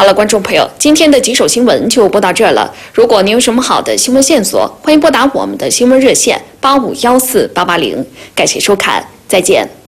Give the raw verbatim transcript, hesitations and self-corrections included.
了，观众朋友，今天的几手新闻就播到这儿了。如果您有什么好的新闻线索，欢迎拨打我们的新闻热线八五幺四八八零。感谢收看，再见。